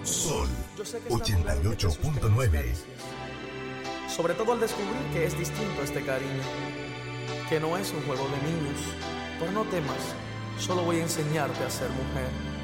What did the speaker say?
Sol Yo sé que es natural que te asusten mis 88.9. caricias, sobre todo al descubrir que es distinto este cariño, que no es un juego de niños. Pero no temas, solo voy a enseñarte a ser mujer.